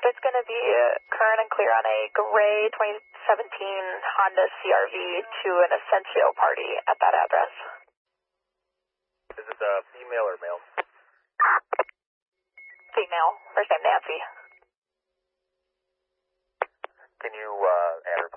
it's going to be current and clear on a gray 2017 Honda CRV to an Essentio party at that address. Is it female or male? Female. First name Nancy. Can you add her